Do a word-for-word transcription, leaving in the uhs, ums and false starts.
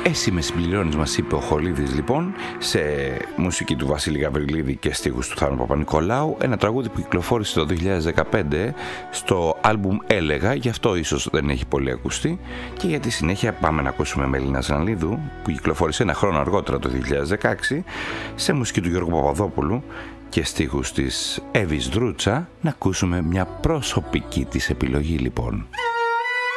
Εσύ με συμπληρώνεις, μας είπε ο Χολίδης, λοιπόν, σε μουσική του Βασίλη Γαβριλίδη και στίχους του Θάνου Παπα-Νικολάου, ένα τραγούδι που κυκλοφόρησε το δύο χιλιάδες δεκαπέντε στο άλμπουμ Έλεγα, γι' αυτό ίσως δεν έχει πολύ ακουστεί, και για τη συνέχεια πάμε να ακούσουμε Μελίνα Ζανλίδου, που κυκλοφόρησε ένα χρόνο αργότερα το δύο χιλιάδες δεκαέξι σε μουσική του Γιώργου Παπαδόπουλου και στίχους της Εύης Δρούτσα, να ακούσουμε μια προσωπική της επιλογή, λοιπόν.